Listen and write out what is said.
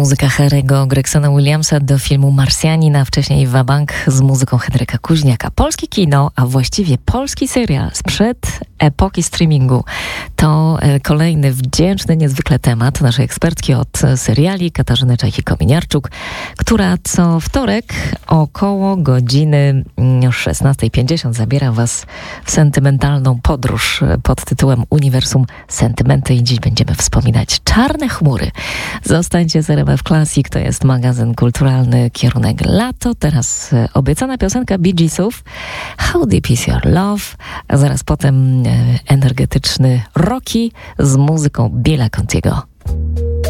Muzyka Harry'ego Gregsona Williamsa do filmu Marsjanin, a wcześniej Wabank z muzyką Henryka Kuźniaka. Polskie kino, a właściwie polski serial sprzed epoki streamingu. To kolejny wdzięczny niezwykle temat naszej ekspertki od seriali Katarzyny Czajki-Kominiarczuk, która co wtorek około godziny 16:50 zabiera Was w sentymentalną podróż pod tytułem Uniwersum Sentymenty i dziś będziemy wspominać Czarne chmury. Zostańcie z RMF Classic, to jest magazyn kulturalny, kierunek lato. Teraz obiecana piosenka Bee Geesów, How Deep Is Your Love, a zaraz potem energetyczny Rocky z muzyką Billa Contiego.